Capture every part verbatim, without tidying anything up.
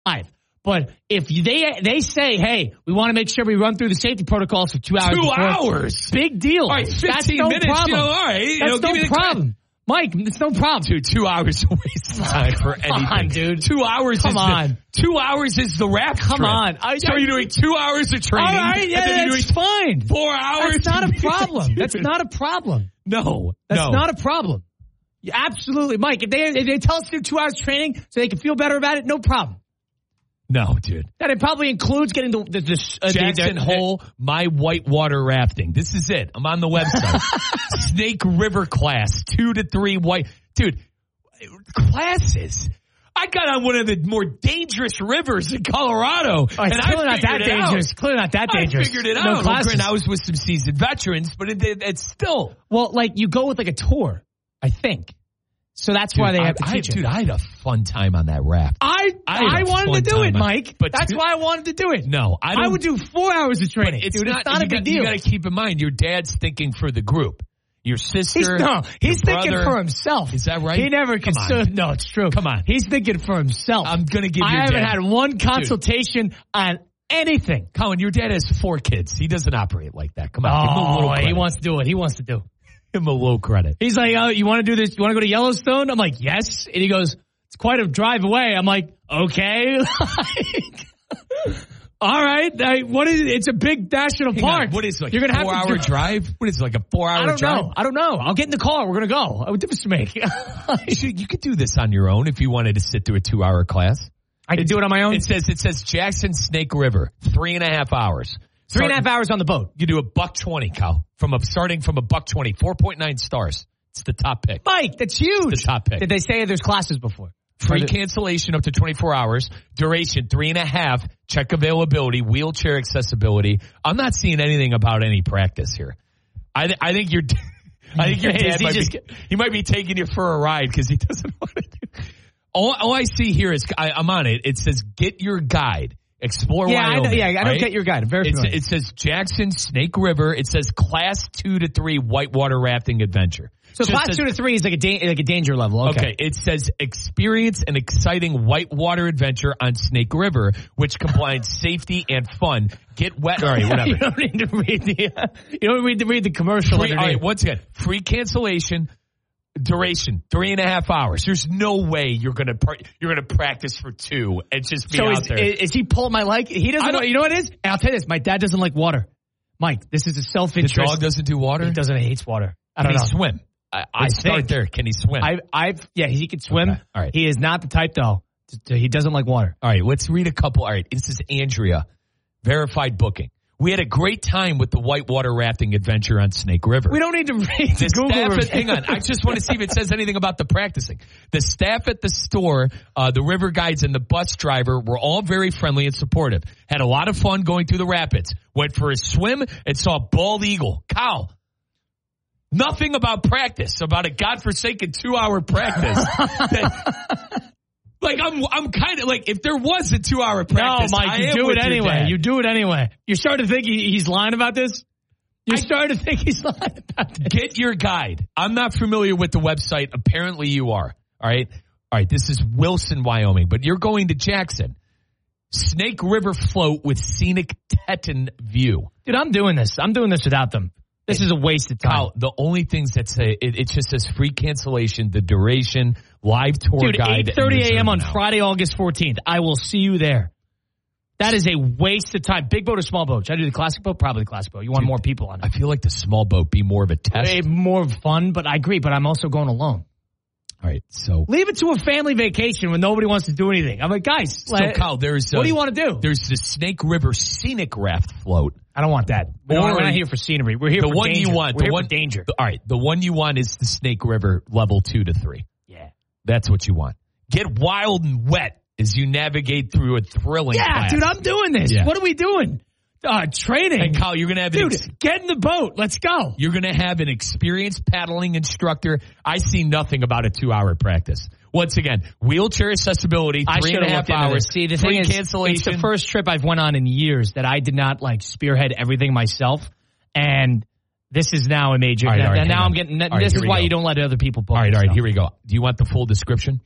five. But if they they say, hey, we want to make sure we run through the safety protocols for two hours. Two before, hours. Big deal. All right, fifteen That's no minutes. Problem. You know, all right. You That's know, no give me the problem. Mike, it's no problem. Dude, two hours a waste of time for anything. Come on, dude. Two hours Come is on. The, two hours is the wrap Come trip. on. I, so I, you're doing two hours of training. All right, yeah, and then you're that's doing fine. Four hours. That's not a problem. That's not a problem. No. That's no. not a problem. Yeah, absolutely. Mike, if they, if they tell us to do two hours training so they can feel better about it, no problem. No, dude. That it probably includes getting the, the, the uh, Jackson the, the, Hole, my whitewater rafting. This is it. I'm on the website. Snake River class, two to three white. Dude, classes. I got on one of the more dangerous rivers in Colorado. Oh, and and clearly I not that dangerous. Out. Clearly not that dangerous. I figured it no out. Classes. I was with some seasoned veterans, but it, it, it's still. Well, like you go with like a tour, I think. So that's dude, why they have to I, teach I, it. Dude, I had a fun time on that raft. I I, I wanted to do it, Mike. But that's why I wanted to do it. No, I don't. I would do four hours of training. It's dude, not, it's not a big got, deal. You got to keep in mind, your dad's thinking for the group. Your sister. He's, no, he's your thinking brother. for himself. Is that right? He never Come considered. on. No, it's true. Come on. He's thinking for himself. I'm going to give I your haven't dad. had one consultation dude. on anything. Colin, your dad has four kids. He doesn't operate like that. Come on. Oh, give him a little credit. He wants to do it. He wants to do. Give him a little credit. He's like, oh, you want to do this? You want to go to Yellowstone? I'm like, yes. And he goes, it's quite a drive away. I'm like, okay. All right. I, what is it? It's a big national Hang park. On. What is it, like You're a gonna four have to hour do- drive? What is it, like a four hour I don't drive? know. I don't know. I'll get in the car. We're going to go. What difference does it make? you, you could do this on your own if you wanted to sit through a two hour class. I can it's, do it on my own. It says, it says Jackson Snake River, three and a half hours. Three and a half hours on the boat. You do a buck twenty, Cal. From a starting from a buck twenty, four point nine stars. It's the top pick. Mike, that's huge. It's the top pick. Did they say there's classes before? Free cancellation up to twenty-four hours. Duration three and a half. Check availability. Wheelchair accessibility. I'm not seeing anything about any practice here. I th- I think you're. I think your dad he might just, be. He might be taking you for a ride because he doesn't want to do. All, all I see here is I, I'm on it. It says get your guide. Explore yeah, Wyoming. I know, yeah, I don't right? get your guide. I'm very It's, familiar. it says Jackson Snake River. It says class two to three whitewater rafting adventure. So Just class says, two to three is like a da- like a danger level. Okay. okay. It says experience an exciting whitewater adventure on Snake River, which combines safety and fun. Get wet. All right, whatever. You don't need to read the. Uh, you don't need to read the commercial. Free, all underneath. right, once again, free cancellation. Duration three and a half hours. There's no way you're gonna pr- you're gonna practice for two and just be so out is, there. Is, is he pulling my leg? He doesn't. Know, you know what it is? And I'll tell you this: my dad doesn't like water. Mike, this is a self the interest. dog doesn't do water. He doesn't. He hates water. I Can don't he know. swim? I, I start think. there. Can he swim? I, I've yeah, he can swim. Okay. All right. He is not the type though. To, to, he doesn't like water. All right, let's read a couple. All right, this is Andrea, verified booking. We had a great time with the whitewater rafting adventure on Snake River. We don't need to read the The Google staff review. at, hang on, I just want to see if it says anything about the practicing. The staff at the store, uh, the river guides, and the bus driver were all very friendly and supportive. Had a lot of fun going through the rapids. Went for a swim and saw a bald eagle. Cow. Nothing about practice, about a godforsaken two-hour practice. that, like, I'm I'm kind of like, if there was a two-hour practice, No, Mike, I you am do with it your anyway. dad. You do it anyway. You're starting to think he, he's lying about this? You're I- starting to think he's lying about this? Get your guide. I'm not familiar with the website. Apparently you are. All right. All right. This is Wilson, Wyoming, but you're going to Jackson. Snake River float with scenic Teton view. Dude, I'm doing this. I'm doing this without them. This is a waste of time. Kyle, the only things that say, it, it just says free cancellation, the duration, live tour Dude, guide. eight thirty a.m. on now. Friday, August fourteenth. I will see you there. That is a waste of time. Big boat or small boat? Should I do the classic boat? Probably the classic boat. You want Dude, more people on it. I feel like the small boat be more of a test. Way more fun, but I agree. But I'm also going alone. All right. So, Leave it to a family vacation when nobody wants to do anything. I'm like, guys, so like, Kyle, there's, uh, what do you want to do? There's the Snake River scenic raft float. I don't want that. We're Or- not, we're not here for scenery. We're here The for one danger. you want, We're the here one, for danger. the- all right. The one you want is the Snake River level two to three. Yeah. That's what you want. Get wild and wet as you navigate through a thrilling Yeah, class. dude, I'm doing this. Yeah. What are we doing? Uh, training. And Kyle, you're gonna have an Dude, ex- get in the boat. Let's go. you're gonna have an experienced paddling instructor. I see nothing about a two-hour practice. Once again, wheelchair accessibility, I three should and a have half looked into hours. this. See, the free thing is, cancellation. it's the first trip I've went on in years that I did not like spearhead everything myself, and this is now a major. All right, now all right, now hang I'm on. getting. All right, This here is we why go. you don't let other people book. All right, all right. yourself. Here we go. Do you want the full description?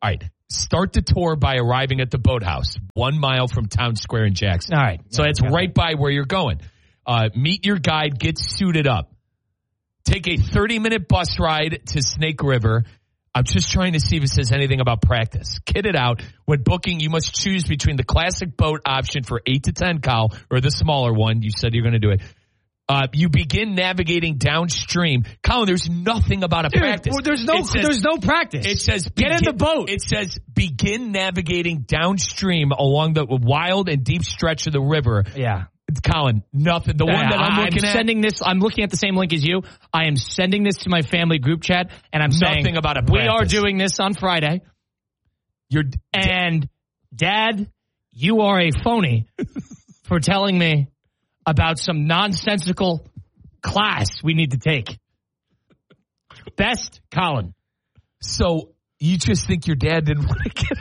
All right. Start the tour by arriving at the boathouse, one mile from Town Square in Jackson. All right. So yeah, it's yeah. right by where you're going. Uh, meet your guide, get suited up. Take a thirty-minute bus ride to Snake River. I'm just trying to see if it says anything about practice. Kit it out. When booking, you must choose between the classic boat option for eight to ten cow or the smaller one. You said you're going to do it. Uh, you begin navigating downstream. Colin, there's nothing about a Dude, practice. Well, there's no, says, there's no practice. It says get begin, in the boat. It says begin navigating downstream along the wild and deep stretch of the river. Yeah. Colin, nothing. The yeah, one that I'm, I'm looking at. sending this. I'm looking at the same link as you. I am sending this to my family group chat, and I'm nothing saying about a we practice. are doing this on Friday. You're and Dad, you are a phony for telling me about some nonsensical class we need to take. Best, Colin. So you just think your dad didn't want to get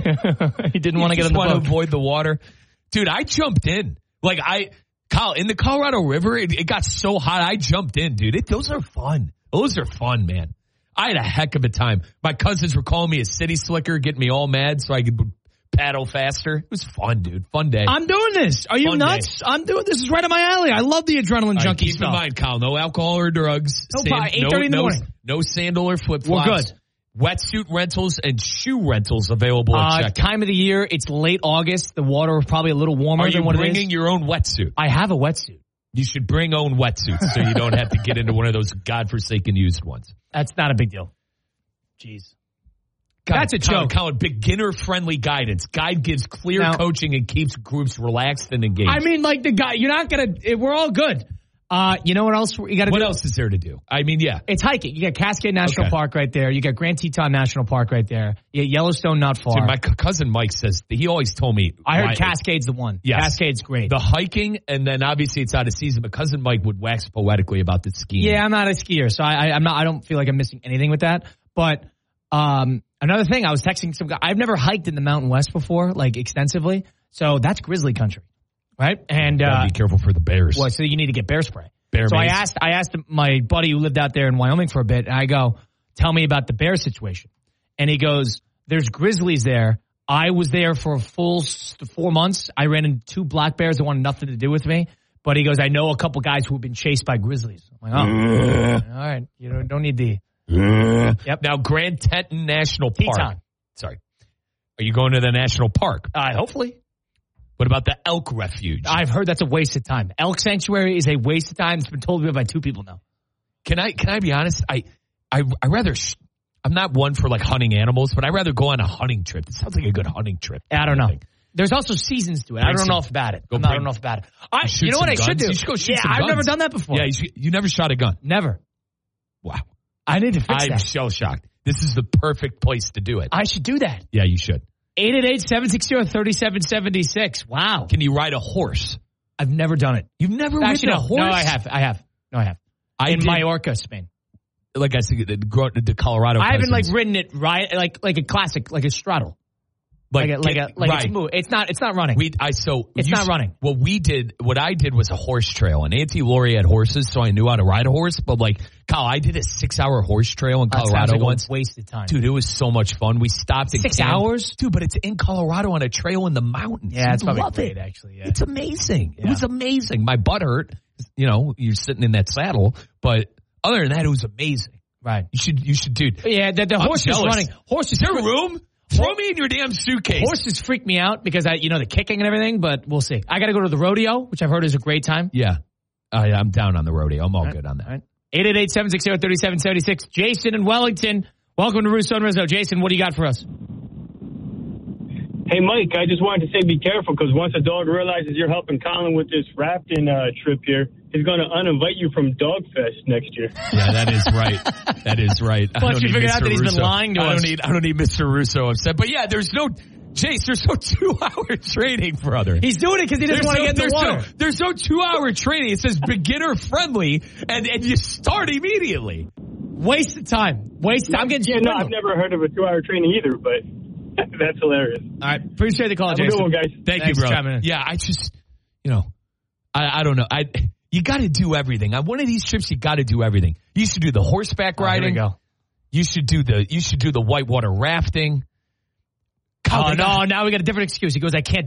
wet? He didn't want to get in the want boat. to avoid the water, dude. I jumped in. Like I, Kyle, in the Colorado River, it, it got so hot. I jumped in, dude. It, those are fun. Those are fun, man. I had a heck of a time. My cousins were calling me a city slicker, getting me all mad so I could paddle faster. It was fun, dude. Fun day. I'm doing this. Are you Fun nuts? day. I'm doing this. Is right up my alley. I love the adrenaline All right, junkie keep stuff. in mind, Kyle, no alcohol or drugs. No Sand- problem. eight thirty in the no, morning. No sandal or flip We're flops. good. Wetsuit rentals and shoe rentals available at Uh, check-in. time of the year, it's late August. The water is probably a little warmer Are you than what it is. bringing your own wetsuit? I have a wetsuit. You should bring own wetsuits so you don't have to get into one of those godforsaken used ones. That's not a big deal. Jeez. God, That's a Colin, joke. Colin, beginner-friendly guidance. Guide gives clear Now- coaching and keeps groups relaxed and engaged. I mean, like the guy, you're not going to, we're all good. Uh, you know what else you got to do? what else is there to do? I mean, yeah. It's hiking. You got Cascade National Okay. Park right there. You got Grand Teton National Park right there. You got Yellowstone not far. Dude, my c- cousin Mike says, he always told me. I heard why- Cascade's the one. Yes. Cascade's great. The hiking, and then obviously it's out of season, but cousin Mike would wax poetically about the skiing. Yeah, I'm not a skier, so I, I, I'm not. I don't feel like I'm missing anything with that. But um, another thing, I was texting some guy. I've never hiked in the Mountain West before, like extensively. So that's grizzly country, right? And Gotta uh, be careful for the bears. well, so you need to get bear spray. Bear so mace. I asked, I asked my buddy who lived out there in Wyoming for a bit, and I go, "Tell me about the bear situation." And he goes, "There's grizzlies there. I was there for a full s- four months. I ran into two black bears that wanted nothing to do with me." But he goes, "I know a couple guys who have been chased by grizzlies." I'm like, "Oh, all right. You don't don't need the Yep. Now, Grand Teton National Park. Teton. Sorry. Are you going to the national park? Uh, hopefully." What about the elk refuge? I've heard that's a waste of time. Elk sanctuary is a waste of time. It's been told to me by two people now. Can I can I be honest? I I I rather sh- I'm not one for like hunting animals, but I rather go on a hunting trip. It sounds like a good hunting trip. I don't know. There's also seasons to it. I Bring don't some- know if about it. go I'm not, I bring- don't know if about it. I, shoot you know what some I should guns? do? You should go shoot yeah, some I've guns. never done that before. Yeah, you, should- you never shot a gun. Never. Wow. I need to fix I'm that. shell shocked. This is the perfect place to do it. I should do that. Yeah, you should. eight eight eight, seven six zero, three seven seven six. Wow. Can you ride a horse? I've never done it. You've never Actually, ridden no. a horse? No, I have. I have. No, I have. I In did- Mallorca, Spain. Like I said, the, the, the Colorado. I haven't like cousins. ridden it right, like like a classic, like a straddle. Like, a, like a like right. it's move. It's not. It's not running. We, I so It's you not s- running. What we did, what I did was a horse trail, and Auntie Lori had horses, so I knew how to ride a horse. But like, Kyle, I did a six-hour horse trail in That sounds Colorado like a once. waste of time. Dude, it was so much fun. We stopped at Six camp. hours? dude. But it's in Colorado on a trail in the mountains. Yeah, it's You'd probably love great, it. actually. Yeah. It's amazing. It Yeah. was amazing. My butt hurt. You know, you're sitting in that saddle, but other than that, it was amazing. Right. You should, you should, dude. Yeah, the, the I'm horse is jealous. running. Horse is Is there room? Throw me in your damn suitcase. Horses freak me out because I, you know, the kicking and everything. But we'll see. I got to go to the rodeo, which I've heard is a great time. Yeah. Uh, yeah, I'm down on the rodeo. I'm all, good on that. All right. eight eight eight, seven six zero, three seven seven six. Jason in Wellington. Welcome to Russo and Rizzo. Jason, what do you got for us? Hey, Mike, I just wanted to say be careful because once a dog realizes you're helping Colin with this rafting uh, trip here, he's going to uninvite you from Dogfest next year. Yeah, that is right. That is right. I Plus, don't you need figured out Mister that he's been Russo. lying to I us. don't need. I don't need Mister Russo upset. But yeah, there's no. Jace, there's no two-hour training, brother. He's doing it because he doesn't There's want to no, get in the there's water. No, there's no two-hour training. It says beginner-friendly, and, and you start immediately. Waste of time. Waste. I'm getting Yeah, no, swindled. I've never heard of a two-hour training either, but that's hilarious. All right. Appreciate the call, Have a Jason. good one, guys. Thank Thanks you, for bro. chiming in. Yeah, I just, you know, I, I don't know. I you got to do everything. On one of these trips, you got to do everything. You should do the horseback Oh, here we riding. go. You should do the you should do the whitewater rafting. Oh, no, now we got a different excuse. He goes, I can't